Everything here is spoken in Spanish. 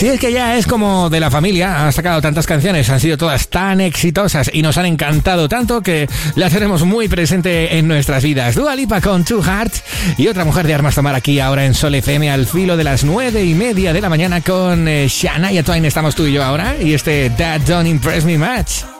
Si es que ya es como de la familia, ha sacado tantas canciones, han sido todas tan exitosas y nos han encantado tanto que las tenemos muy presente en nuestras vidas. Dua Lipa con Two Hearts y otra mujer de armas tomar aquí ahora en Sol FM al filo de las 9:30 de la mañana con Shania Twain. Estamos tú y yo ahora y That Don't Impress Me Much.